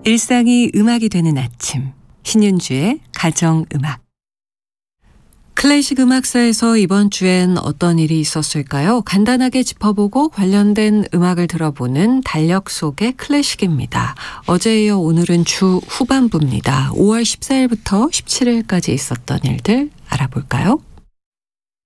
일상이 음악이 되는 아침, 신윤주의 가정음악. 클래식 음악사에서 이번 주엔 어떤 일이 있었을까요? 간단하게 짚어보고 관련된 음악을 들어보는 달력 속의 클래식입니다. 어제에 이어 오늘은 주 후반부입니다. 5월 14일부터 17일까지 있었던 일들 알아볼까요?